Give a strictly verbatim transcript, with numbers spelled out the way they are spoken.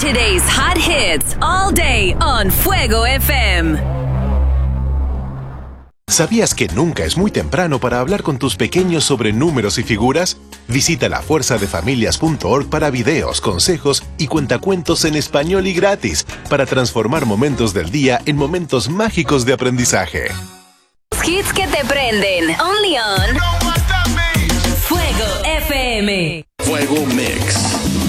Today's hot hits all day on Fuego F M. ¿Sabías que nunca es muy temprano para hablar con tus pequeños sobre números y figuras? Visita la fuerza de familias punto org para videos, consejos y cuentacuentos en español y gratis para transformar momentos del día en momentos mágicos de aprendizaje. Hits que te prenden. Only on Fuego F M. Fuego Mix.